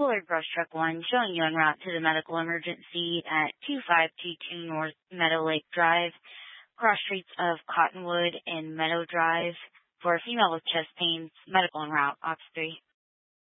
Fuller Brush Truck 1 showing you en route to the medical emergency at 2522 North Meadow Lake Drive, cross streets of Cottonwood and Meadow Drive. For a female with chest pains, medical en route, Ox 3.